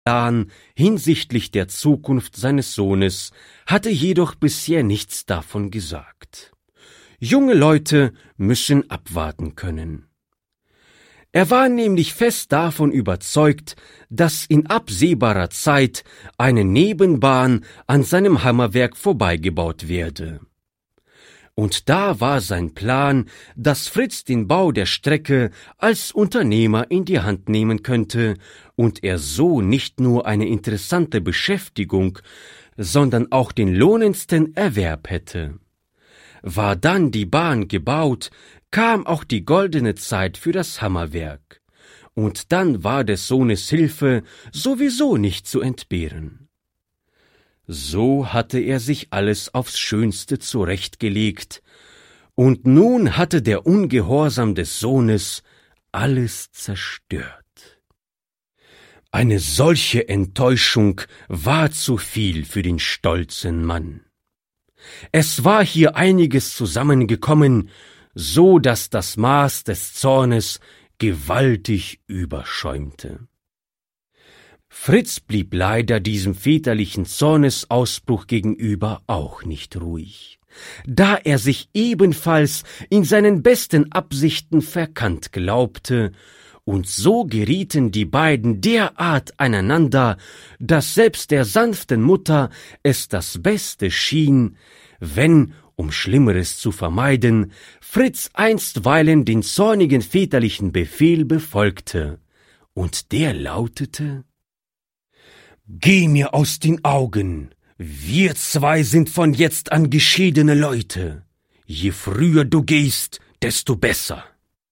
Plan hinsichtlich der Zukunft seines Sohnes, hatte jedoch bisher nichts davon gesagt. Junge Leute müssen abwarten können. Er war nämlich fest davon überzeugt, dass in absehbarer Zeit eine Nebenbahn an seinem Hammerwerk vorbeigebaut werde. Und da war sein Plan, dass Fritz den Bau der Strecke als Unternehmer in die Hand nehmen könnte und er so nicht nur eine interessante Beschäftigung, sondern auch den lohnendsten Erwerb hätte. War dann die Bahn gebaut, kam auch die goldene Zeit für das Hammerwerk. Und dann war des Sohnes Hilfe sowieso nicht zu entbehren. So hatte er sich alles aufs Schönste zurechtgelegt, und nun hatte der Ungehorsam des Sohnes alles zerstört. Eine solche Enttäuschung war zu viel für den stolzen Mann. Es war hier einiges zusammengekommen, so dass das Maß des Zornes gewaltig überschäumte. Fritz blieb leider diesem väterlichen Zornesausbruch gegenüber auch nicht ruhig, da er sich ebenfalls in seinen besten Absichten verkannt glaubte, und so gerieten die beiden derart aneinander, dass selbst der sanften Mutter es das Beste schien, wenn, um Schlimmeres zu vermeiden, Fritz einstweilen den zornigen väterlichen Befehl befolgte, und der lautete: »Geh mir aus den Augen! Wir zwei sind von jetzt an geschiedene Leute. Je früher du gehst, desto besser.«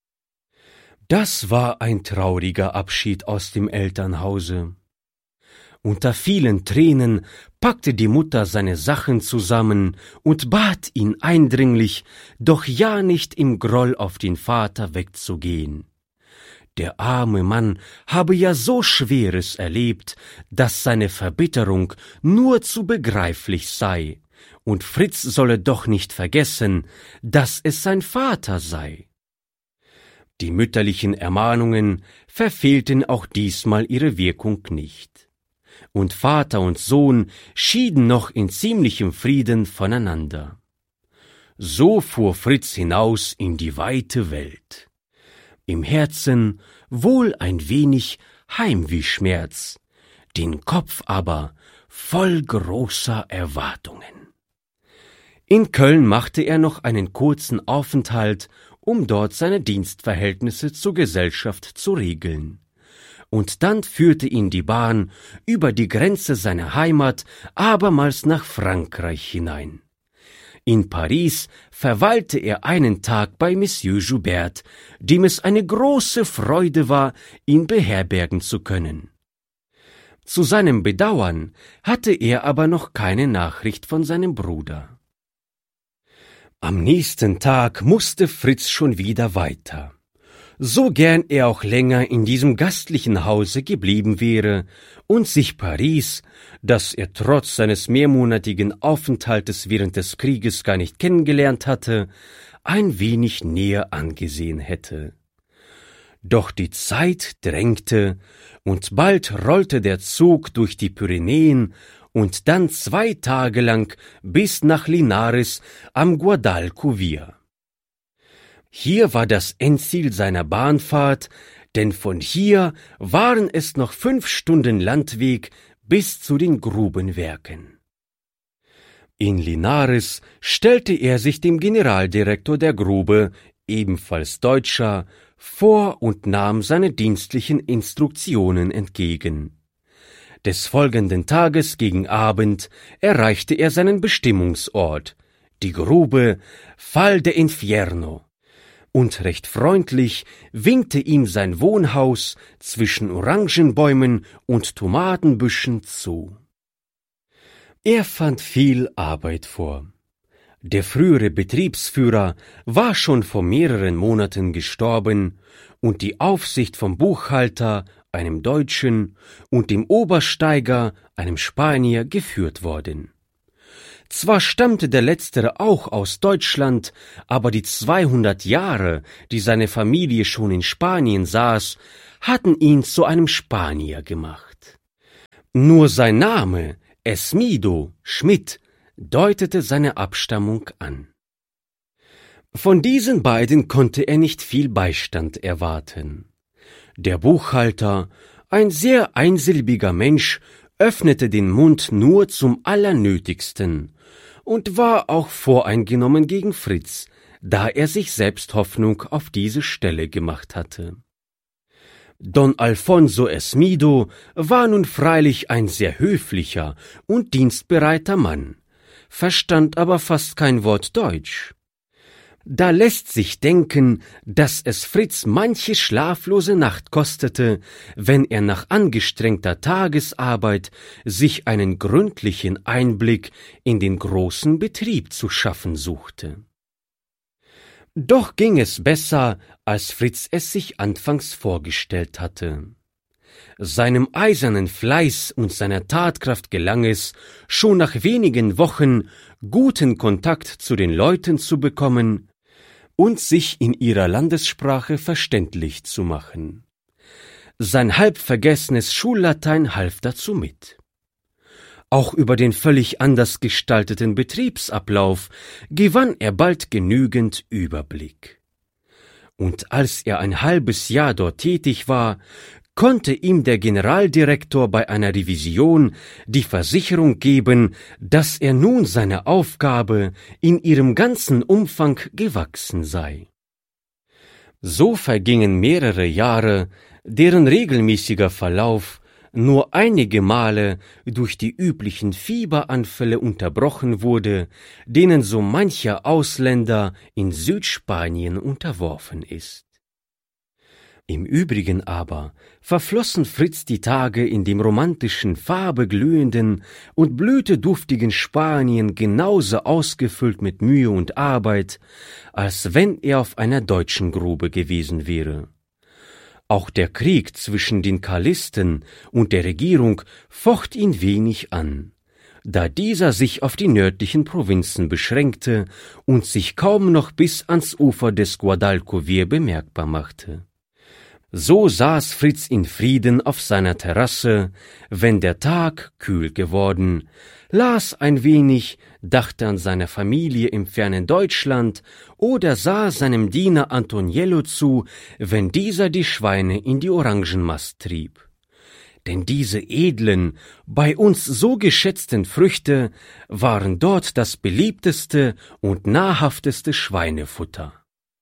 Das war ein trauriger Abschied aus dem Elternhause. Unter vielen Tränen packte die Mutter seine Sachen zusammen und bat ihn eindringlich, doch ja nicht im Groll auf den Vater wegzugehen. Der arme Mann habe ja so Schweres erlebt, dass seine Verbitterung nur zu begreiflich sei, und Fritz solle doch nicht vergessen, dass es sein Vater sei. Die mütterlichen Ermahnungen verfehlten auch diesmal ihre Wirkung nicht, und Vater und Sohn schieden noch in ziemlichem Frieden voneinander. So fuhr Fritz hinaus in die weite Welt. Im Herzen wohl ein wenig Heimwehschmerz, den Kopf aber voll großer Erwartungen. In Köln machte er noch einen kurzen Aufenthalt, um dort seine Dienstverhältnisse zur Gesellschaft zu regeln. Und dann führte ihn die Bahn über die Grenze seiner Heimat abermals nach Frankreich hinein. In Paris verweilte er einen Tag bei Monsieur Joubert, dem es eine große Freude war, ihn beherbergen zu können. Zu seinem Bedauern hatte er aber noch keine Nachricht von seinem Bruder. Am nächsten Tag musste Fritz schon wieder weiter. So gern er auch länger in diesem gastlichen Hause geblieben wäre und sich Paris, das er trotz seines mehrmonatigen Aufenthaltes während des Krieges gar nicht kennengelernt hatte, ein wenig näher angesehen hätte. Doch die Zeit drängte, und bald rollte der Zug durch die Pyrenäen und dann 2 Tage lang bis nach Linares am Guadalquivir. Hier war das Endziel seiner Bahnfahrt, denn von hier waren es noch 5 Stunden Landweg bis zu den Grubenwerken. In Linares stellte er sich dem Generaldirektor der Grube, ebenfalls Deutscher, vor und nahm seine dienstlichen Instruktionen entgegen. Des folgenden Tages gegen Abend erreichte er seinen Bestimmungsort, die Grube Val de Infierno, und recht freundlich winkte ihm sein Wohnhaus zwischen Orangenbäumen und Tomatenbüschen zu. Er fand viel Arbeit vor. Der frühere Betriebsführer war schon vor mehreren Monaten gestorben und die Aufsicht vom Buchhalter, einem Deutschen, und dem Obersteiger, einem Spanier, geführt worden. Zwar stammte der Letztere auch aus Deutschland, aber die 200 Jahre, die seine Familie schon in Spanien saß, hatten ihn zu einem Spanier gemacht. Nur sein Name, Esmido, Schmidt, deutete seine Abstammung an. Von diesen beiden konnte er nicht viel Beistand erwarten. Der Buchhalter, ein sehr einsilbiger Mensch, öffnete den Mund nur zum Allernötigsten und war auch voreingenommen gegen Fritz, da er sich selbst Hoffnung auf diese Stelle gemacht hatte. Don Alfonso Esmido war nun freilich ein sehr höflicher und dienstbereiter Mann, verstand aber fast kein Wort Deutsch. Da lässt sich denken, dass es Fritz manche schlaflose Nacht kostete, wenn er nach angestrengter Tagesarbeit sich einen gründlichen Einblick in den großen Betrieb zu schaffen suchte. Doch ging es besser, als Fritz es sich anfangs vorgestellt hatte. Seinem eisernen Fleiß und seiner Tatkraft gelang es, schon nach wenigen Wochen guten Kontakt zu den Leuten zu bekommen und sich in ihrer Landessprache verständlich zu machen. Sein halb vergessenes Schullatein half dazu mit. Auch über den völlig anders gestalteten Betriebsablauf gewann er bald genügend Überblick. Und als er ein halbes Jahr dort tätig war, konnte ihm der Generaldirektor bei einer Revision die Versicherung geben, dass er nun seiner Aufgabe in ihrem ganzen Umfang gewachsen sei. So vergingen mehrere Jahre, deren regelmäßiger Verlauf nur einige Male durch die üblichen Fieberanfälle unterbrochen wurde, denen so mancher Ausländer in Südspanien unterworfen ist. Im Übrigen aber verflossen Fritz die Tage in dem romantischen, farbeglühenden und blüteduftigen Spanien genauso ausgefüllt mit Mühe und Arbeit, als wenn er auf einer deutschen Grube gewesen wäre. Auch der Krieg zwischen den Karlisten und der Regierung focht ihn wenig an, da dieser sich auf die nördlichen Provinzen beschränkte und sich kaum noch bis ans Ufer des Guadalquivir bemerkbar machte. So saß Fritz in Frieden auf seiner Terrasse, wenn der Tag kühl geworden, las ein wenig, dachte an seine Familie im fernen Deutschland oder sah seinem Diener Antoniello zu, wenn dieser die Schweine in die Orangenmast trieb. Denn diese edlen, bei uns so geschätzten Früchte waren dort das beliebteste und nahrhafteste Schweinefutter.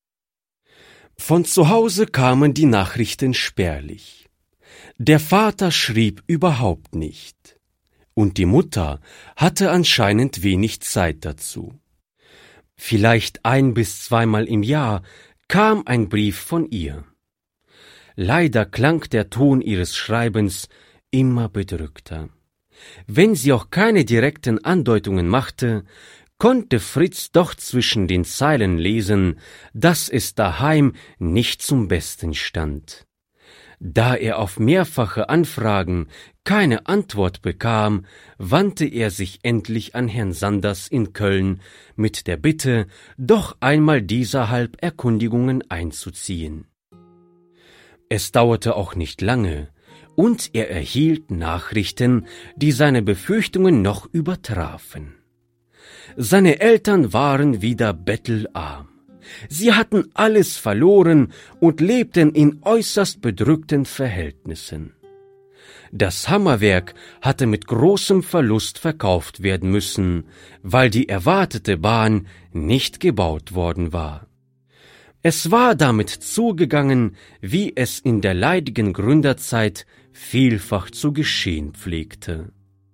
Von zu Hause kamen die Nachrichten spärlich. Der Vater schrieb überhaupt nicht. Und die Mutter hatte anscheinend wenig Zeit dazu. Vielleicht 1- bis 2-mal im Jahr kam ein Brief von ihr. Leider klang der Ton ihres Schreibens immer bedrückter. Wenn sie auch keine direkten Andeutungen machte, konnte Fritz doch zwischen den Zeilen lesen, dass es daheim nicht zum Besten stand. Da er auf mehrfache Anfragen keine Antwort bekam, wandte er sich endlich an Herrn Sanders in Köln mit der Bitte, doch einmal dieserhalb Erkundigungen einzuziehen. Es dauerte auch nicht lange, und er erhielt Nachrichten, die seine Befürchtungen noch übertrafen. Seine Eltern waren wieder bettelarm. Sie hatten alles verloren und lebten in äußerst bedrückten Verhältnissen. Das Hammerwerk hatte mit großem Verlust verkauft werden müssen, weil die erwartete Bahn nicht gebaut worden war. Es war damit zugegangen, wie es in der leidigen Gründerzeit vielfach zu geschehen pflegte.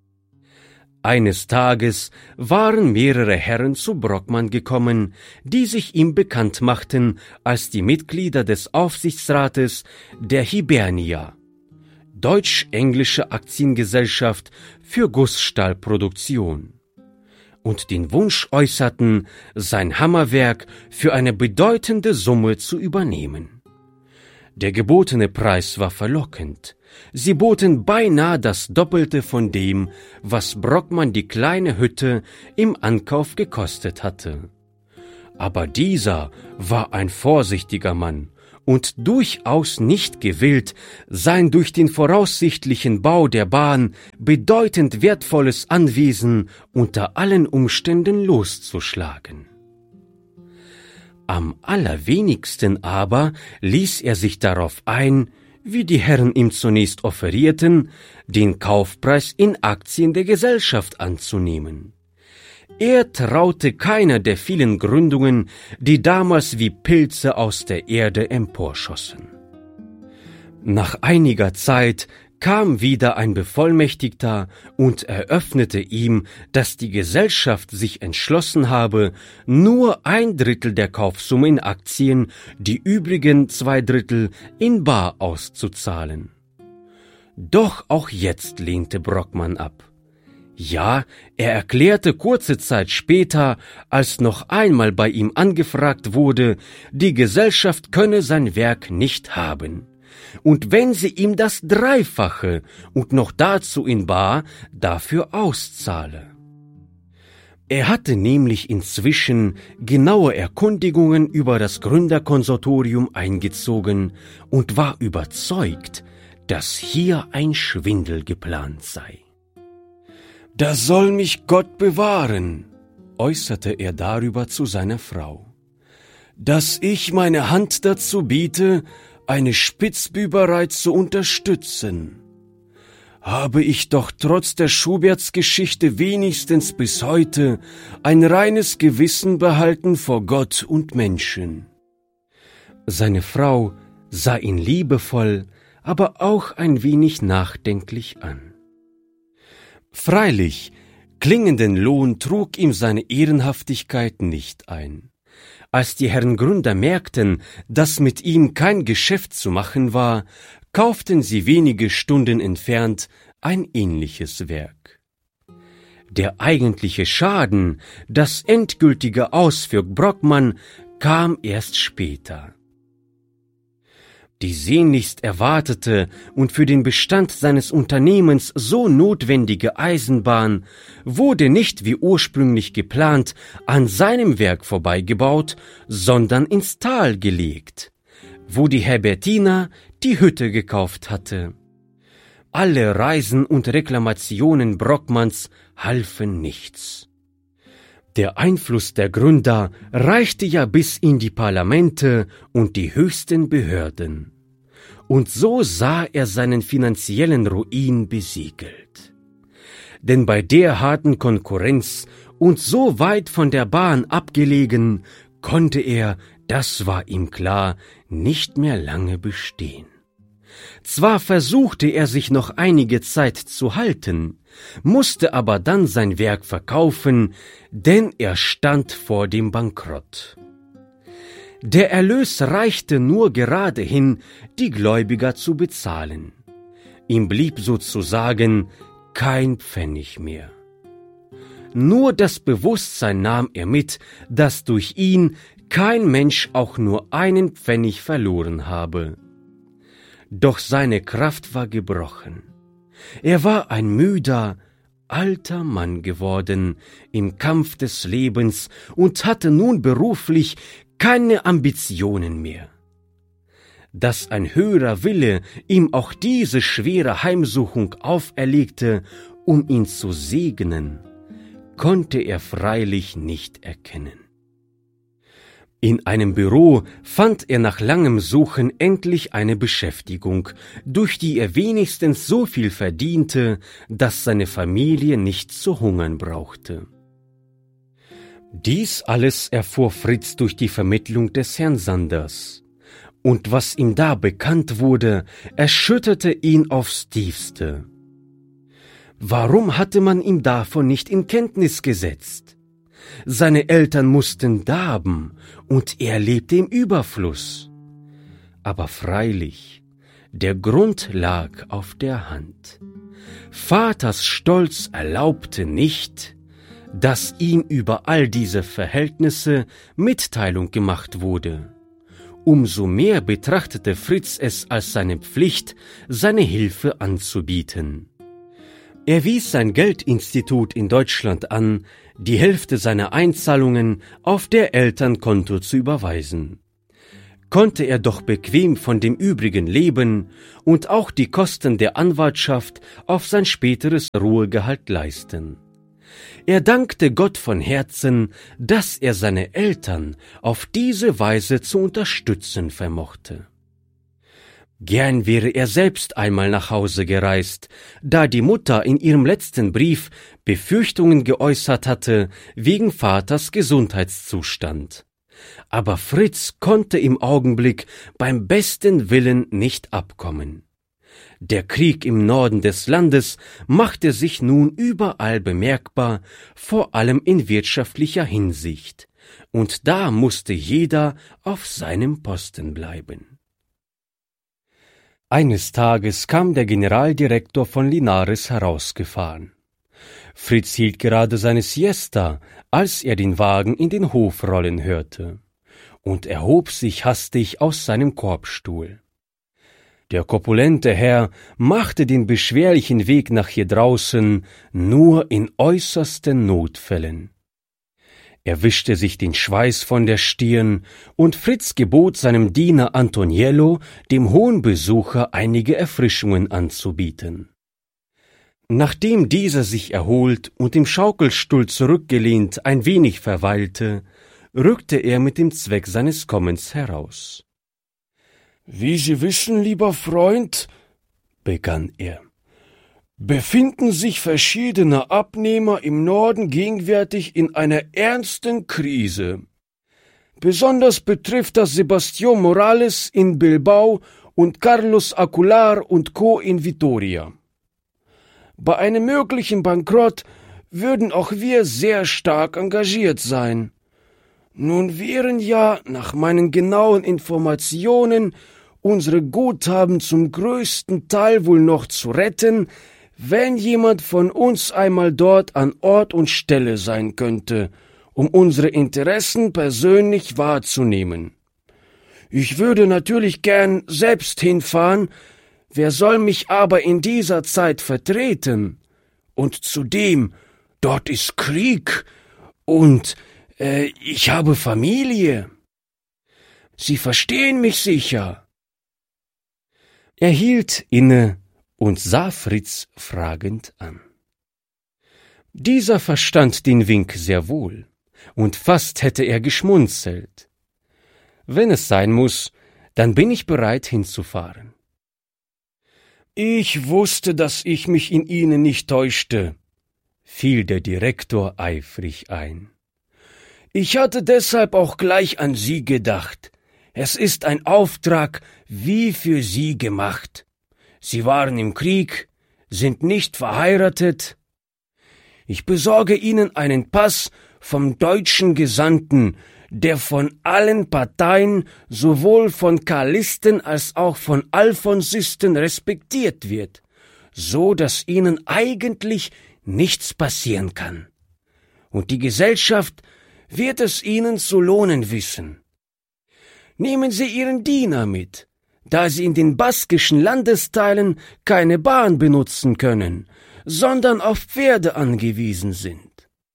Eines Tages waren mehrere Herren zu Brockmann gekommen, die sich ihm bekannt machten als die Mitglieder des Aufsichtsrates der Hibernia, Deutsch-Englische Aktiengesellschaft für Gussstahlproduktion, und den Wunsch äußerten, sein Hammerwerk für eine bedeutende Summe zu übernehmen. Der gebotene Preis war verlockend. Sie boten beinahe das Doppelte von dem, was Brockmann die kleine Hütte im Ankauf gekostet hatte. Aber dieser war ein vorsichtiger Mann und durchaus nicht gewillt, sein durch den voraussichtlichen Bau der Bahn bedeutend wertvolles Anwesen unter allen Umständen loszuschlagen. Am allerwenigsten aber ließ er sich darauf ein, wie die Herren ihm zunächst offerierten, den Kaufpreis in Aktien der Gesellschaft anzunehmen. Er traute keiner der vielen Gründungen, die damals wie Pilze aus der Erde emporschossen. Nach einiger Zeit kam wieder ein Bevollmächtigter und eröffnete ihm, dass die Gesellschaft sich entschlossen habe, nur 1/3 der Kaufsumme in Aktien, die übrigen 2/3 in bar auszuzahlen. Doch auch jetzt lehnte Brockmann ab. Ja, er erklärte kurze Zeit später, als noch einmal bei ihm angefragt wurde, die Gesellschaft könne sein Werk nicht haben. Und wenn sie ihm das Dreifache und noch dazu in bar dafür auszahle. Er hatte nämlich inzwischen genaue Erkundigungen über das Gründerkonsortium eingezogen und war überzeugt, dass hier ein Schwindel geplant sei. »Da soll mich Gott bewahren«, äußerte er darüber zu seiner Frau, »dass ich meine Hand dazu biete, eine Spitzbüberei zu unterstützen. Habe ich doch trotz der Schubertsgeschichte wenigstens bis heute ein reines Gewissen behalten vor Gott und Menschen.« Seine Frau sah ihn liebevoll, aber auch ein wenig nachdenklich an. Freilich, klingenden Lohn trug ihm seine Ehrenhaftigkeit nicht ein. Als die Herren Gründer merkten, dass mit ihm kein Geschäft zu machen war, kauften sie wenige Stunden entfernt ein ähnliches Werk. Der eigentliche Schaden, das endgültige Aus für Brockmann, kam erst später. Die sehnlichst erwartete und für den Bestand seines Unternehmens so notwendige Eisenbahn wurde nicht wie ursprünglich geplant an seinem Werk vorbeigebaut, sondern ins Tal gelegt, wo die Herbertina die Hütte gekauft hatte. Alle Reisen und Reklamationen Brockmanns halfen nichts. Der Einfluss der Gründer reichte ja bis in die Parlamente und die höchsten Behörden. Und so sah er seinen finanziellen Ruin besiegelt. Denn bei der harten Konkurrenz und so weit von der Bahn abgelegen, konnte er, das war ihm klar, nicht mehr lange bestehen. Zwar versuchte er sich noch einige Zeit zu halten, musste aber dann sein Werk verkaufen, denn er stand vor dem Bankrott. Der Erlös reichte nur gerade hin, die Gläubiger zu bezahlen. Ihm blieb sozusagen kein Pfennig mehr. Nur das Bewusstsein nahm er mit, dass durch ihn kein Mensch auch nur einen Pfennig verloren habe. Doch seine Kraft war gebrochen. Er war ein müder, alter Mann geworden im Kampf des Lebens und hatte nun beruflich keine Ambitionen mehr. Dass ein höherer Wille ihm auch diese schwere Heimsuchung auferlegte, um ihn zu segnen, konnte er freilich nicht erkennen. In einem Büro fand er nach langem Suchen endlich eine Beschäftigung, durch die er wenigstens so viel verdiente, dass seine Familie nicht zu hungern brauchte. Dies alles erfuhr Fritz durch die Vermittlung des Herrn Sanders. Und was ihm da bekannt wurde, erschütterte ihn aufs Tiefste. Warum hatte man ihm davon nicht in Kenntnis gesetzt? Seine Eltern mussten darben und er lebte im Überfluss. Aber freilich, der Grund lag auf der Hand. Vaters Stolz erlaubte nicht, dass ihm über all diese Verhältnisse Mitteilung gemacht wurde. Umso mehr betrachtete Fritz es als seine Pflicht, seine Hilfe anzubieten. Er wies sein Geldinstitut in Deutschland an, die Hälfte seiner Einzahlungen auf der Elternkonto zu überweisen. konnte er doch bequem von dem übrigen leben und auch die Kosten der Anwartschaft auf sein späteres Ruhegehalt leisten. Er dankte Gott von Herzen, dass er seine Eltern auf diese Weise zu unterstützen vermochte. Gern wäre er selbst einmal nach Hause gereist, da die Mutter in ihrem letzten Brief Befürchtungen geäußert hatte wegen Vaters Gesundheitszustand. Aber Fritz konnte im Augenblick beim besten Willen nicht abkommen. Der Krieg im Norden des Landes machte sich nun überall bemerkbar, vor allem in wirtschaftlicher Hinsicht, und da musste jeder auf seinem Posten bleiben. Eines Tages kam der Generaldirektor von Linares herausgefahren. Fritz hielt gerade seine Siesta, als er den Wagen in den Hof rollen hörte, und erhob sich hastig aus seinem Korbstuhl. Der korpulente Herr machte den beschwerlichen Weg nach hier draußen nur in äußersten Notfällen. Er wischte sich den Schweiß von der Stirn, und Fritz gebot seinem Diener Antoniello, dem hohen Besucher einige Erfrischungen anzubieten. Nachdem dieser sich erholt und im Schaukelstuhl zurückgelehnt ein wenig verweilte, rückte er mit dem Zweck seines Kommens heraus. »Wie Sie wissen, lieber Freund«, begann er, »befinden sich verschiedene Abnehmer im Norden gegenwärtig in einer ernsten Krise. Besonders betrifft das Sebastián Morales in Bilbao und Carlos Acular und Co. in Vitoria. Bei einem möglichen Bankrott würden auch wir sehr stark engagiert sein. Nun wären ja, nach meinen genauen Informationen, unsere Guthaben zum größten Teil wohl noch zu retten, wenn jemand von uns einmal dort an Ort und Stelle sein könnte, um unsere Interessen persönlich wahrzunehmen. Ich würde natürlich gern selbst hinfahren, wer soll mich aber in dieser Zeit vertreten? Und zudem, dort ist Krieg und ich habe Familie. Sie verstehen mich sicher.« Er hielt inne und sah Fritz fragend an. Dieser verstand den Wink sehr wohl, und fast hätte er geschmunzelt. »Wenn es sein muß, dann bin ich bereit hinzufahren.« »Ich wusste, dass ich mich in Ihnen nicht täuschte«, fiel der Direktor eifrig ein. »Ich hatte deshalb auch gleich an Sie gedacht. Es ist ein Auftrag wie für Sie gemacht. Sie waren im Krieg, sind nicht verheiratet. Ich besorge Ihnen einen Pass vom deutschen Gesandten, der von allen Parteien, sowohl von Karlisten als auch von Alfonsisten respektiert wird, so dass Ihnen eigentlich nichts passieren kann. Und die Gesellschaft wird es Ihnen zu lohnen wissen. Nehmen Sie Ihren Diener mit, da Sie in den baskischen Landesteilen keine Bahn benutzen können, sondern auf Pferde angewiesen sind.«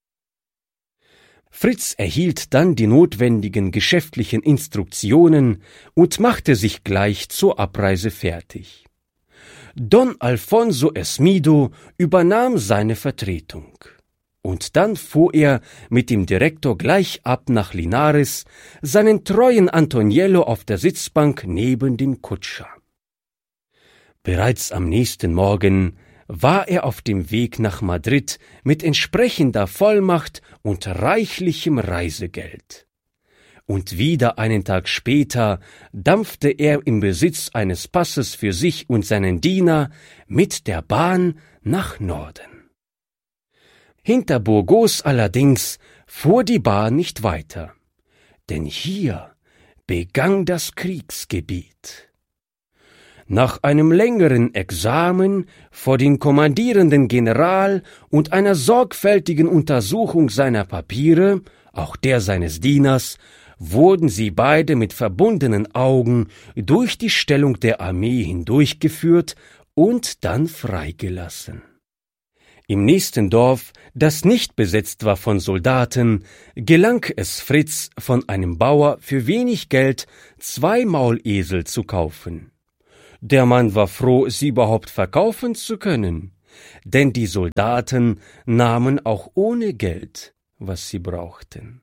Fritz erhielt dann die notwendigen geschäftlichen Instruktionen und machte sich gleich zur Abreise fertig. Don Alfonso Esmido übernahm seine Vertretung. Und dann fuhr er mit dem Direktor gleich ab nach Linares, seinen treuen Antoniello auf der Sitzbank neben dem Kutscher. Bereits am nächsten Morgen war er auf dem Weg nach Madrid mit entsprechender Vollmacht und reichlichem Reisegeld. Und wieder einen Tag später dampfte er im Besitz eines Passes für sich und seinen Diener mit der Bahn nach Norden. Hinter Burgos allerdings fuhr die Bahn nicht weiter, denn hier begann das Kriegsgebiet. Nach einem längeren Examen vor dem kommandierenden General und einer sorgfältigen Untersuchung seiner Papiere, auch der seines Dieners, wurden sie beide mit verbundenen Augen durch die Stellung der Armee hindurchgeführt und dann freigelassen. Im nächsten Dorf, das nicht besetzt war von Soldaten, gelang es Fritz, von einem Bauer für wenig Geld 2 Maulesel zu kaufen. Der Mann war froh, sie überhaupt verkaufen zu können, denn die Soldaten nahmen auch ohne Geld, was sie brauchten.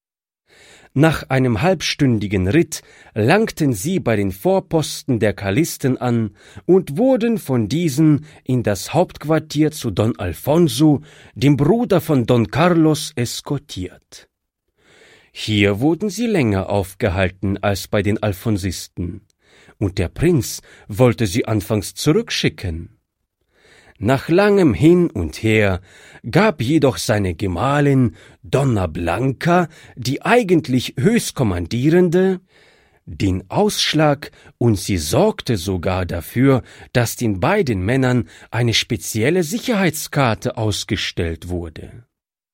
Nach einem halbstündigen Ritt langten sie bei den Vorposten der Karlisten an und wurden von diesen in das Hauptquartier zu Don Alfonso, dem Bruder von Don Carlos, eskortiert. Hier wurden sie länger aufgehalten als bei den Alfonsisten, und der Prinz wollte sie anfangs zurückschicken. Nach langem Hin und Her gab jedoch seine Gemahlin Donna Blanca, die eigentlich Höchstkommandierende, den Ausschlag, und sie sorgte sogar dafür, dass den beiden Männern eine spezielle Sicherheitskarte ausgestellt wurde.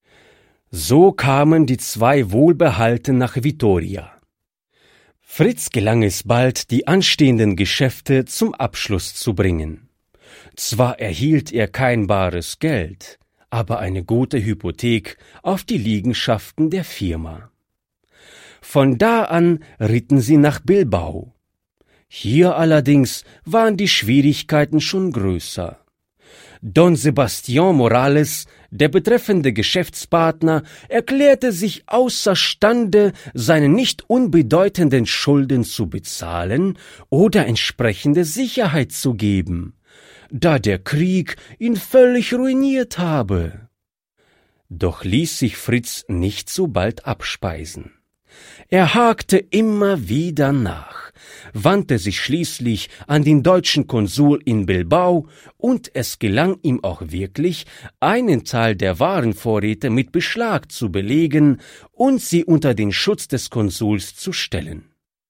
So kamen die 2 wohlbehalten nach Vitoria. Fritz gelang es bald, die anstehenden Geschäfte zum Abschluss zu bringen. Zwar erhielt er kein bares Geld, aber eine gute Hypothek auf die Liegenschaften der Firma. Von da an ritten sie nach Bilbao. Hier allerdings waren die Schwierigkeiten schon größer. Don Sebastián Morales, der betreffende Geschäftspartner, erklärte sich außerstande, seine nicht unbedeutenden Schulden zu bezahlen oder entsprechende Sicherheit zu geben, da der Krieg ihn völlig ruiniert habe. Doch ließ sich Fritz nicht so bald abspeisen. Er hakte immer wieder nach, wandte sich schließlich an den deutschen Konsul in Bilbao, und es gelang ihm auch wirklich, einen Teil der Warenvorräte mit Beschlag zu belegen und sie unter den Schutz des Konsuls zu stellen.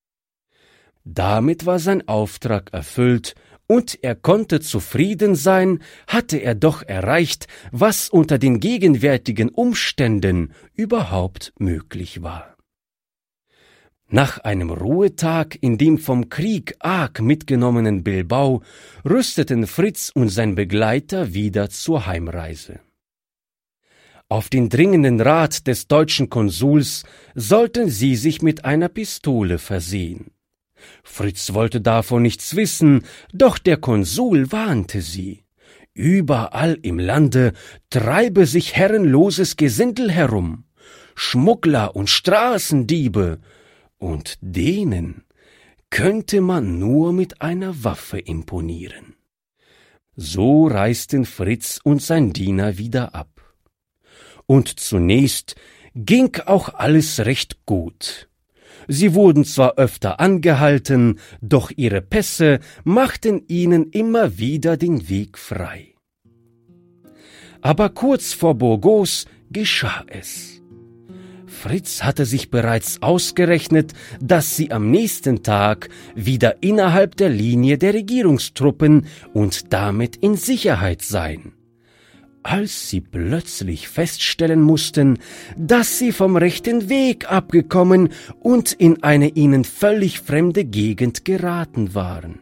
Damit war sein Auftrag erfüllt, und er konnte zufrieden sein, hatte er doch erreicht, was unter den gegenwärtigen Umständen überhaupt möglich war. Nach einem Ruhetag in dem vom Krieg arg mitgenommenen Bilbao rüsteten Fritz und sein Begleiter wieder zur Heimreise. Auf den dringenden Rat des deutschen Konsuls sollten sie sich mit einer Pistole versehen. Fritz wollte davon nichts wissen, doch der Konsul warnte sie. Überall im Lande treibe sich herrenloses Gesindel herum, Schmuggler und Straßendiebe, und denen könnte man nur mit einer Waffe imponieren. So reisten Fritz und sein Diener wieder ab. Und zunächst ging auch alles recht gut. Sie wurden zwar öfter angehalten, doch ihre Pässe machten ihnen immer wieder den Weg frei. Aber kurz vor Burgos geschah es. Fritz hatte sich bereits ausgerechnet, dass sie am nächsten Tag wieder innerhalb der Linie der Regierungstruppen und damit in Sicherheit seien, als sie plötzlich feststellen mussten, dass sie vom rechten Weg abgekommen und in eine ihnen völlig fremde Gegend geraten waren.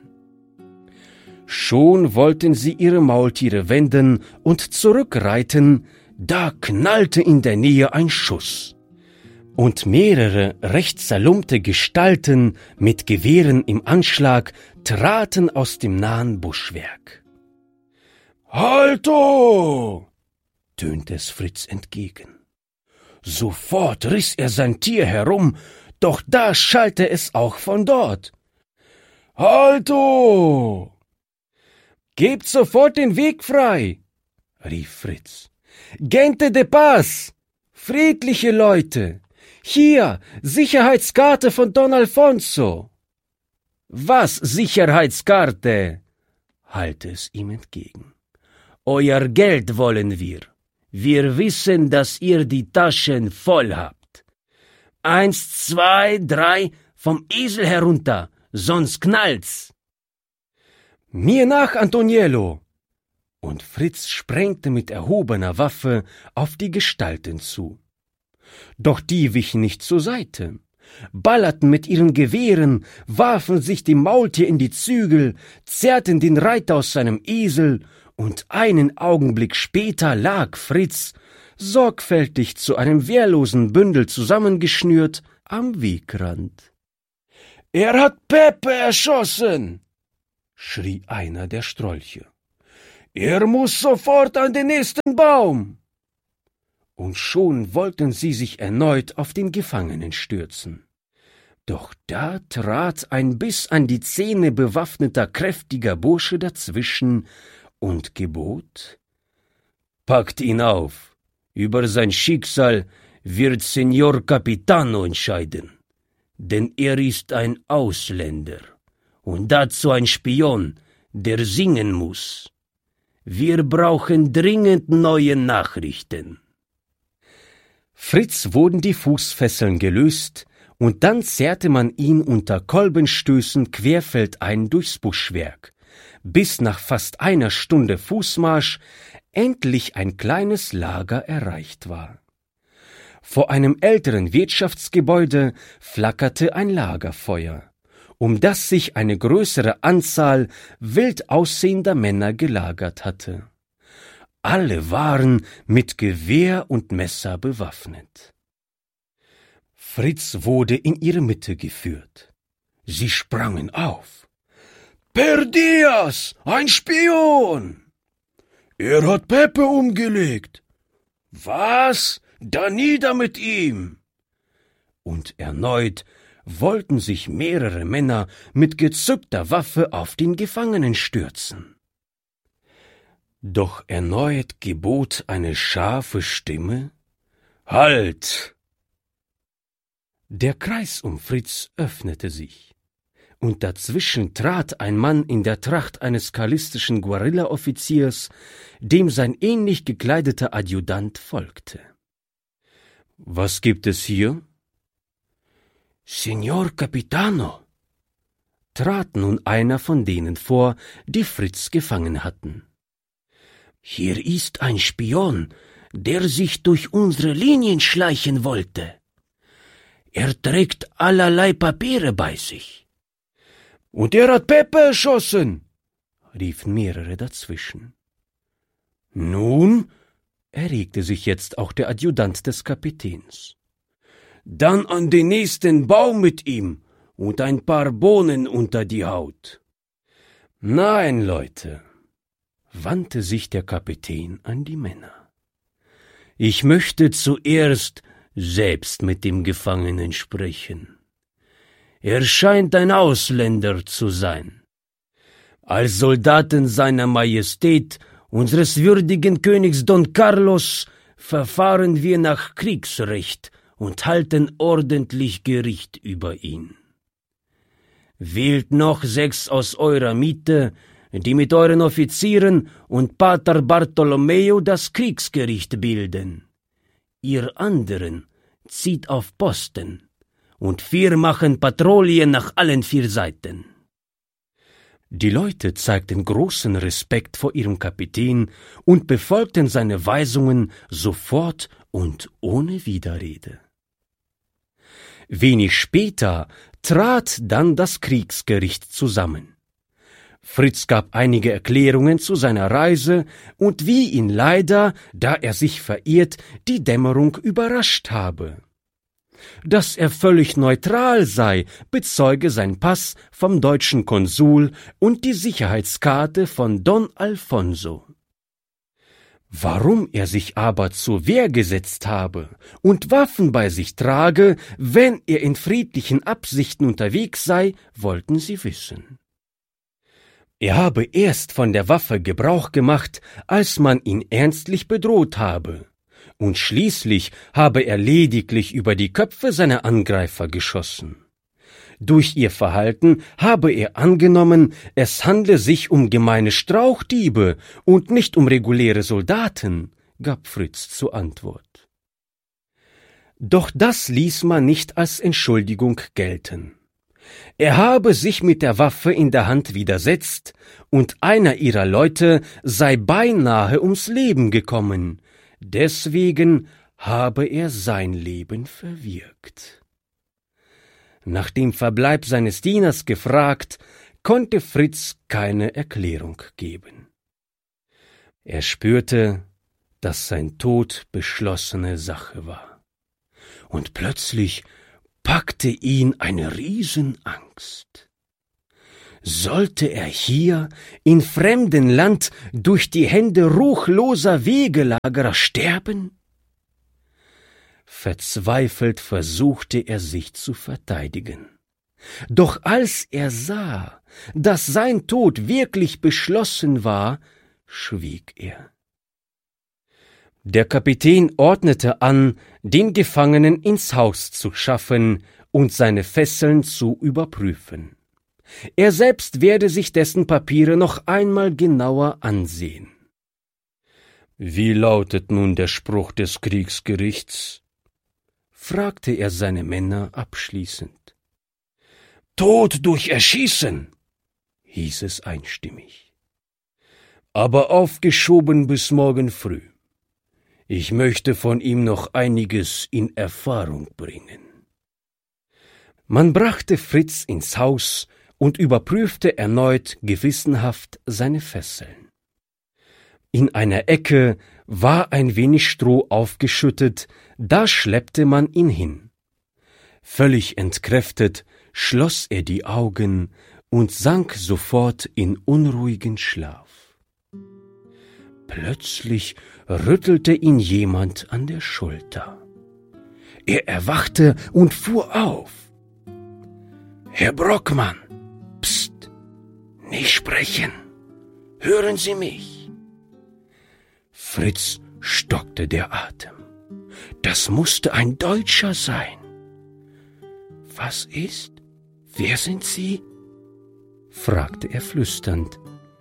Schon wollten sie ihre Maultiere wenden und zurückreiten, da knallte in der Nähe ein Schuss. Und mehrere recht zerlumpte Gestalten mit Gewehren im Anschlag traten aus dem nahen Buschwerk. »Halto!« tönte es Fritz entgegen. Sofort riss er sein Tier herum, doch da schallte es auch von dort. »Halto! Gebt sofort den Weg frei!« rief Fritz. »Gente de paz! Friedliche Leute! Hier, Sicherheitskarte von Don Alfonso!« »Was Sicherheitskarte?« hallte es ihm entgegen. »Euer Geld wollen wir. Wir wissen, dass ihr die Taschen voll habt. 1, 2, 3, vom Esel herunter, sonst knallt's!« »Mir nach, Antoniello!« Und Fritz sprengte mit erhobener Waffe auf die Gestalten zu. Doch die wichen nicht zur Seite, ballerten mit ihren Gewehren, warfen sich dem Maultier in die Zügel, zerrten den Reiter aus seinem Esel und einen Augenblick später lag Fritz, sorgfältig zu einem wehrlosen Bündel zusammengeschnürt, am Wegrand. »Er hat Pepe erschossen«, schrie einer der Strolche. »Er muß sofort an den nächsten Baum!« Und schon wollten sie sich erneut auf den Gefangenen stürzen. Doch da trat ein bis an die Zähne bewaffneter, kräftiger Bursche dazwischen und gebot: »Packt ihn auf! Über sein Schicksal wird Signor Capitano entscheiden, denn er ist ein Ausländer und dazu ein Spion, der singen muss. Wir brauchen dringend neue Nachrichten.« Fritz wurden die Fußfesseln gelöst, und dann zerrte man ihn unter Kolbenstößen querfeldein durchs Buschwerk, bis nach fast einer Stunde Fußmarsch endlich ein kleines Lager erreicht war. Vor einem älteren Wirtschaftsgebäude flackerte ein Lagerfeuer, um das sich eine größere Anzahl wild aussehender Männer gelagert hatte. Alle waren mit Gewehr und Messer bewaffnet. Fritz wurde in ihre Mitte geführt. Sie sprangen auf. »Per Dias, ein Spion! Er hat Pepe umgelegt! Was? Da nieder mit ihm!« Und erneut wollten sich mehrere Männer mit gezückter Waffe auf den Gefangenen stürzen. Doch erneut gebot eine scharfe Stimme: »Halt!« Der Kreis um Fritz öffnete sich, und dazwischen trat ein Mann in der Tracht eines karlistischen Guerillaoffiziers, dem sein ähnlich gekleideter Adjutant folgte. »Was gibt es hier?« »Signor Capitano«, trat nun einer von denen vor, die Fritz gefangen hatten. »Hier ist ein Spion, der sich durch unsere Linien schleichen wollte. Er trägt allerlei Papiere bei sich.« »Und er hat Pepe erschossen«, riefen mehrere dazwischen. »Nun«, erregte sich jetzt auch der Adjutant des Kapitäns, »dann an den nächsten Baum mit ihm und ein paar Bohnen unter die Haut.« »Nein, Leute«, wandte sich der Kapitän an die Männer, »ich möchte zuerst selbst mit dem Gefangenen sprechen. Er scheint ein Ausländer zu sein. Als Soldaten seiner Majestät, unseres würdigen Königs Don Carlos, verfahren wir nach Kriegsrecht und halten ordentlich Gericht über ihn. Wählt noch 6 aus eurer Miete, die mit euren Offizieren und Pater Bartolomeo das Kriegsgericht bilden. Ihr anderen zieht auf Posten, und wir machen Patrouillen nach allen 4 Seiten.« Die Leute zeigten großen Respekt vor ihrem Kapitän und befolgten seine Weisungen sofort und ohne Widerrede. Wenig später trat dann das Kriegsgericht zusammen. Fritz gab einige Erklärungen zu seiner Reise und wie ihn leider, da er sich verirrt, die Dämmerung überrascht habe. Dass er völlig neutral sei, bezeuge sein Pass vom deutschen Konsul und die Sicherheitskarte von Don Alfonso. Warum er sich aber zur Wehr gesetzt habe und Waffen bei sich trage, wenn er in friedlichen Absichten unterwegs sei, wollten sie wissen. Er habe erst von der Waffe Gebrauch gemacht, als man ihn ernstlich bedroht habe, und schließlich habe er lediglich über die Köpfe seiner Angreifer geschossen. Durch ihr Verhalten habe er angenommen, es handle sich um gemeine Strauchdiebe und nicht um reguläre Soldaten, gab Fritz zur Antwort. Doch das ließ man nicht als Entschuldigung gelten. Er habe sich mit der Waffe in der Hand widersetzt, und einer ihrer Leute sei beinahe ums Leben gekommen, deswegen habe er sein Leben verwirkt. Nach dem Verbleib seines Dieners gefragt, konnte Fritz keine Erklärung geben. Er spürte, dass sein Tod beschlossene Sache war. Und plötzlich packte ihn eine Riesenangst. Sollte er hier in fremdem Land durch die Hände ruchloser Wegelagerer sterben? Verzweifelt versuchte er sich zu verteidigen. Doch als er sah, dass sein Tod wirklich beschlossen war, schwieg er. Der Kapitän ordnete an, den Gefangenen ins Haus zu schaffen und seine Fesseln zu überprüfen. Er selbst werde sich dessen Papiere noch einmal genauer ansehen. »Wie lautet nun der Spruch des Kriegsgerichts?« fragte er seine Männer abschließend. »Tod durch Erschießen«, hieß es einstimmig. »Aber aufgeschoben bis morgen früh. Ich möchte von ihm noch einiges in Erfahrung bringen.« Man brachte Fritz ins Haus und überprüfte erneut gewissenhaft seine Fesseln. In einer Ecke war ein wenig Stroh aufgeschüttet, da schleppte man ihn hin. Völlig entkräftet schloss er die Augen und sank sofort in unruhigen Schlaf. Plötzlich rüttelte ihn jemand an der Schulter. Er erwachte und fuhr auf. »Herr Brockmann, pst, nicht sprechen, hören Sie mich!« Fritz stockte der Atem. Das musste ein Deutscher sein. »Was ist? Wer sind Sie?« fragte er flüsternd.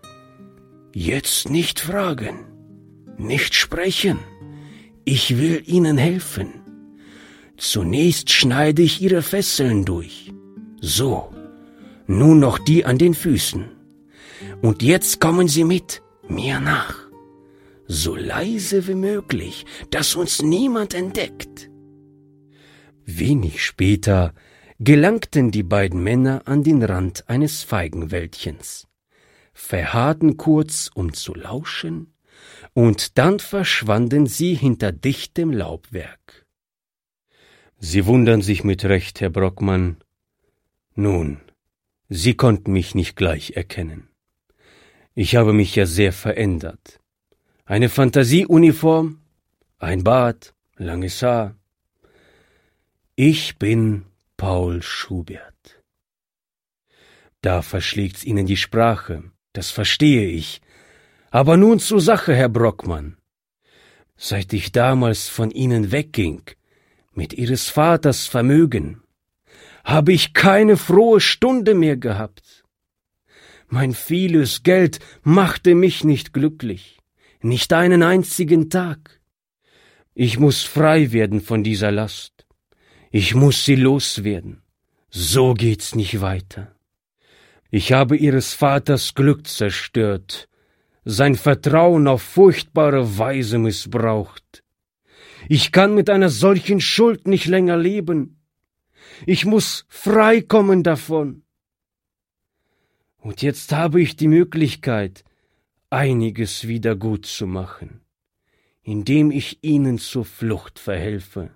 »Jetzt nicht fragen, nicht sprechen. Ich will Ihnen helfen. Zunächst schneide ich Ihre Fesseln durch. So, nun noch die an den Füßen. Und jetzt kommen Sie mit, mir nach. So leise wie möglich, dass uns niemand entdeckt.« Wenig später gelangten die beiden Männer an den Rand eines Feigenwäldchens, verharrten kurz, um zu lauschen, und dann verschwanden sie hinter dichtem Laubwerk. »Sie wundern sich mit Recht, Herr Brockmann. Nun, Sie konnten mich nicht gleich erkennen. Ich habe mich ja sehr verändert. Eine Fantasieuniform, ein Bart, langes Haar. Ich bin Paul Schubert.« Da verschlägt's Ihnen die Sprache, das verstehe ich. Aber nun zur Sache, Herr Brockmann. Seit ich damals von Ihnen wegging, mit Ihres Vaters Vermögen, habe ich keine frohe Stunde mehr gehabt. Mein vieles Geld machte mich nicht glücklich, nicht einen einzigen Tag. Ich muss frei werden von dieser Last. Ich muss sie loswerden. So geht's nicht weiter. Ich habe Ihres Vaters Glück zerstört, sein Vertrauen auf furchtbare Weise missbraucht. Ich kann mit einer solchen Schuld nicht länger leben. Ich muss frei kommen davon. Und jetzt habe ich die Möglichkeit, einiges wieder gut zu machen, indem ich Ihnen zur Flucht verhelfe.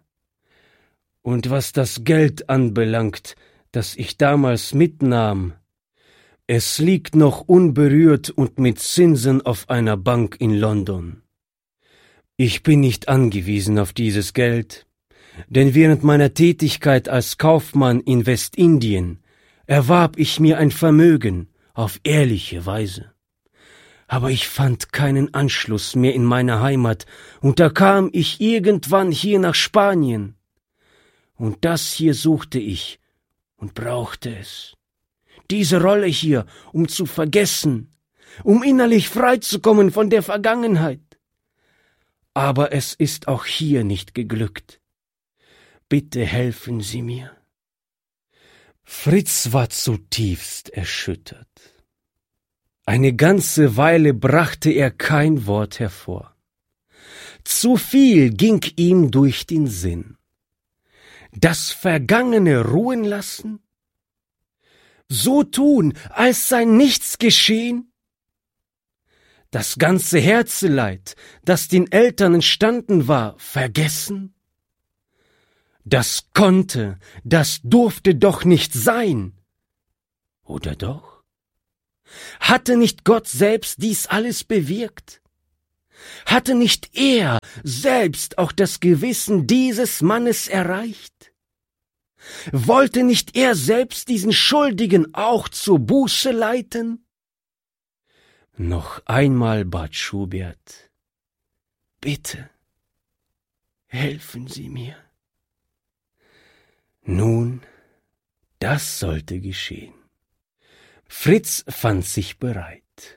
Und was das Geld anbelangt, das ich damals mitnahm, es liegt noch unberührt und mit Zinsen auf einer Bank in London. Ich bin nicht angewiesen auf dieses Geld, denn während meiner Tätigkeit als Kaufmann in Westindien erwarb ich mir ein Vermögen auf ehrliche Weise. Aber ich fand keinen Anschluss mehr in meiner Heimat, und da kam ich irgendwann hier nach Spanien. Und das hier suchte ich und brauchte es. Diese Rolle hier, um zu vergessen, um innerlich freizukommen von der Vergangenheit. Aber es ist auch hier nicht geglückt. Bitte helfen Sie mir.« Fritz war zutiefst erschüttert. Eine ganze Weile brachte er kein Wort hervor. Zu viel ging ihm durch den Sinn. Das Vergangene ruhen lassen? So tun, als sei nichts geschehen? das ganze Herzeleid, das den Eltern entstanden war, vergessen? Das konnte, das durfte doch nicht sein. Oder doch? Hatte nicht Gott selbst dies alles bewirkt? Hatte nicht er selbst auch das Gewissen dieses Mannes erreicht? Wollte nicht er selbst diesen Schuldigen auch zur Buße leiten? Noch einmal bat Schubert: Bitte, helfen Sie mir. Nun, das sollte geschehen. Fritz fand sich bereit.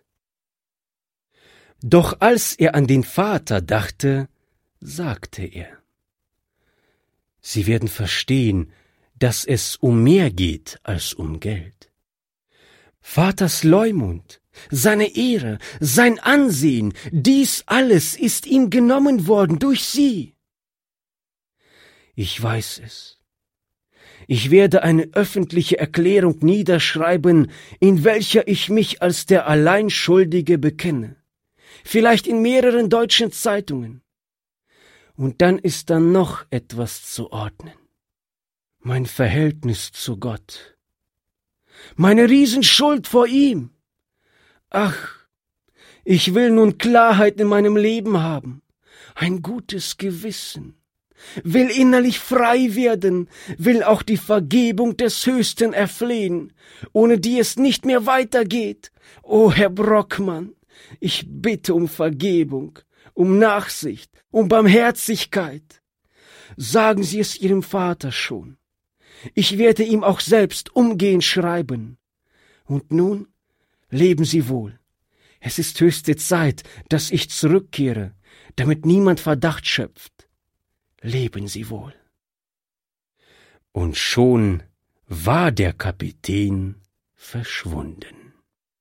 Doch als er an den Vater dachte, sagte er: Sie werden verstehen, dass es um mehr geht als um Geld. Vaters Leumund, seine Ehre, sein Ansehen, dies alles ist ihm genommen worden durch Sie. Ich weiß es. Ich werde eine öffentliche Erklärung niederschreiben, in welcher ich mich als der Alleinschuldige bekenne. Vielleicht in mehreren deutschen Zeitungen. Und dann ist da noch etwas zu ordnen. Mein Verhältnis zu Gott. Meine Riesenschuld vor ihm. Ach, ich will nun Klarheit in meinem Leben haben, ein gutes Gewissen, will innerlich frei werden, will auch die Vergebung des Höchsten erflehen, ohne die es nicht mehr weitergeht. O Herr Brockmann, ich bitte um Vergebung, um Nachsicht, um Barmherzigkeit. Sagen Sie es Ihrem Vater schon. Ich werde ihm auch selbst umgehend schreiben. Und nun leben Sie wohl. Es ist höchste Zeit, dass ich zurückkehre, damit niemand Verdacht schöpft. Leben Sie wohl. Und schon war der Kapitän verschwunden.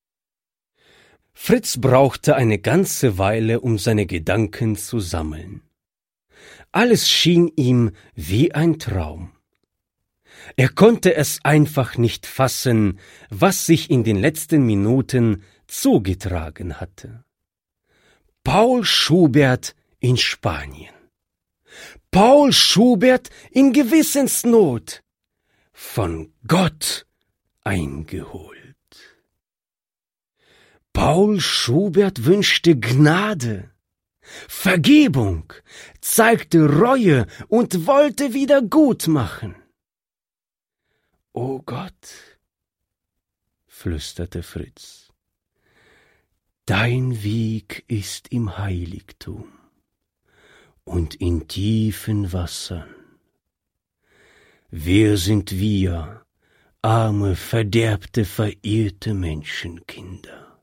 Fritz brauchte eine ganze Weile, um seine Gedanken zu sammeln. Alles schien ihm wie ein Traum. Er konnte es einfach nicht fassen, was sich in den letzten Minuten zugetragen hatte. Paul Schubert in Spanien. Paul Schubert in Gewissensnot. Von Gott eingeholt. Paul Schubert wünschte Gnade, Vergebung, zeigte Reue und wollte wieder gut machen. »O Gott«, flüsterte Fritz, »dein Weg ist im Heiligtum und in tiefen Wassern. Wer sind wir, arme, verderbte, verirrte Menschenkinder?«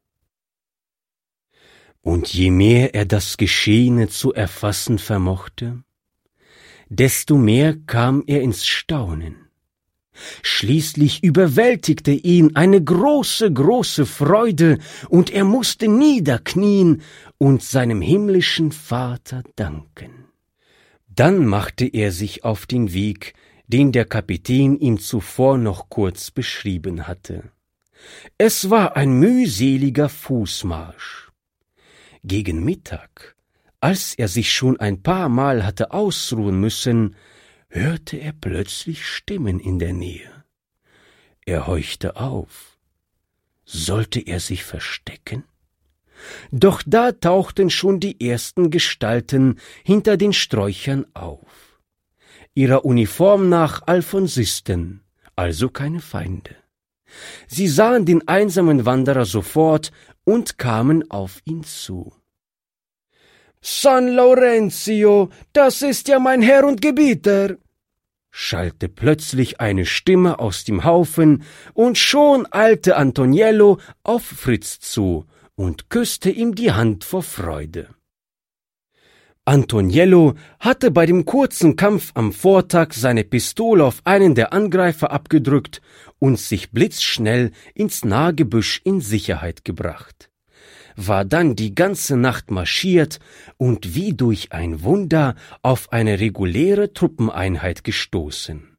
Und je mehr er das Geschehene zu erfassen vermochte, desto mehr kam er ins Staunen. Schließlich überwältigte ihn eine große, große Freude, und er musste niederknien und seinem himmlischen Vater danken. Dann machte er sich auf den Weg, den der Kapitän ihm zuvor noch kurz beschrieben hatte. Es war ein mühseliger Fußmarsch. Gegen Mittag, als er sich schon ein paar Mal hatte ausruhen müssen, hörte er plötzlich Stimmen in der Nähe. Er horchte auf. Sollte er sich verstecken? Doch da tauchten schon die ersten Gestalten hinter den Sträuchern auf. Ihrer Uniform nach Alphonsisten, also keine Feinde. Sie sahen den einsamen Wanderer sofort und kamen auf ihn zu. »San Laurentio, das ist ja mein Herr und Gebieter«, schallte plötzlich eine Stimme aus dem Haufen, und schon eilte Antoniello auf Fritz zu und küsste ihm die Hand vor Freude. Antoniello hatte bei dem kurzen Kampf am Vortag seine Pistole auf einen der Angreifer abgedrückt und sich blitzschnell ins nahe Gebüsch in Sicherheit gebracht, war dann die ganze Nacht marschiert und wie durch ein Wunder auf eine reguläre Truppeneinheit gestoßen.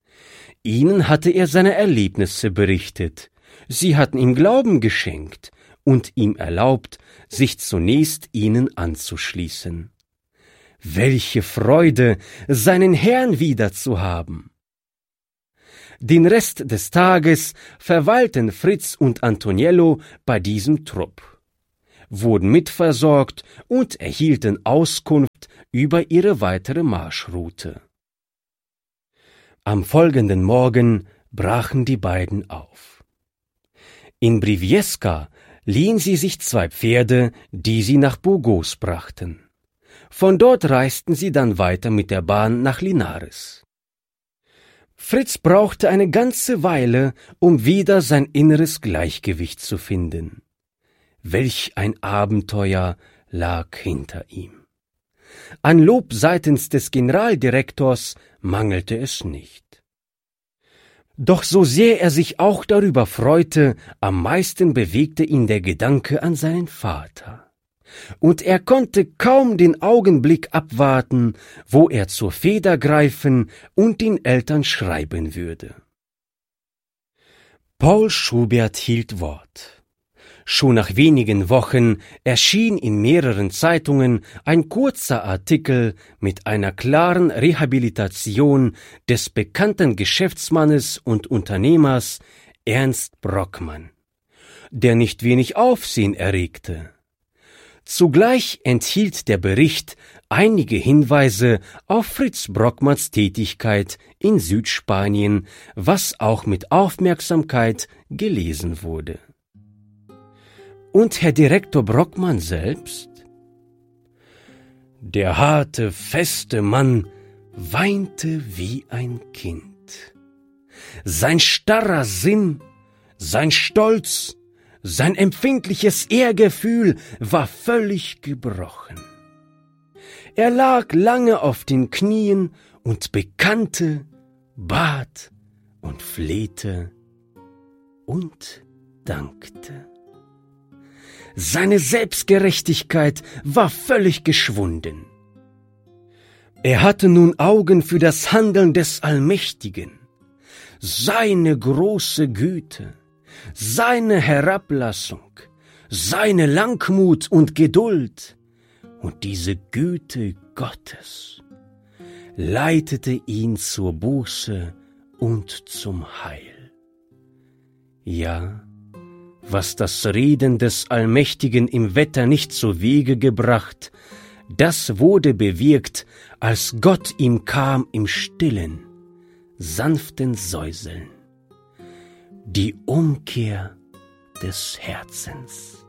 Ihnen hatte er seine Erlebnisse berichtet, sie hatten ihm Glauben geschenkt, und ihm erlaubt, sich zunächst ihnen anzuschließen. Welche Freude, seinen Herrn wieder zu haben! Den Rest des Tages verweilten Fritz und Antoniello bei diesem Trupp, wurden mitversorgt und erhielten Auskunft über ihre weitere Marschroute. Am folgenden Morgen brachen die beiden auf. In Briviesca liehen sie sich 2 Pferde, die sie nach Burgos brachten. Von dort reisten sie dann weiter mit der Bahn nach Linares. Fritz brauchte eine ganze Weile, um wieder sein inneres Gleichgewicht zu finden. Welch ein Abenteuer lag hinter ihm. An Lob seitens des Generaldirektors mangelte es nicht. Doch so sehr er sich auch darüber freute, am meisten bewegte ihn der Gedanke an seinen Vater. Und er konnte kaum den Augenblick abwarten, wo er zur Feder greifen und den Eltern schreiben würde. Paul Schubert hielt Wort. Schon nach wenigen Wochen erschien in mehreren Zeitungen ein kurzer Artikel mit einer klaren Rehabilitation des bekannten Geschäftsmannes und Unternehmers Ernst Brockmann, der nicht wenig Aufsehen erregte. Zugleich enthielt der Bericht einige Hinweise auf Fritz Brockmanns Tätigkeit in Südspanien, was auch mit Aufmerksamkeit gelesen wurde. Und Herr Direktor Brockmann selbst? Der harte, feste Mann weinte wie ein Kind. Sein starrer Sinn, sein Stolz, sein empfindliches Ehrgefühl war völlig gebrochen. Er lag lange auf den Knien und bekannte, bat und flehte und dankte. Seine Selbstgerechtigkeit war völlig geschwunden. Er hatte nun Augen für das Handeln des Allmächtigen, seine große Güte, seine Herablassung, seine Langmut und Geduld, und diese Güte Gottes leitete ihn zur Buße und zum Heil. Ja, was das Reden des Allmächtigen im Wetter nicht zu Wege gebracht, das wurde bewirkt, als Gott ihm kam im stillen, sanften Säuseln. Die Umkehr des Herzens.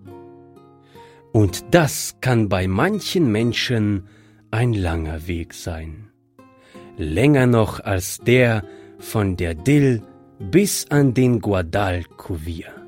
Und das kann bei manchen Menschen ein langer Weg sein. Länger noch als der von der Dill bis an den Guadalquivir.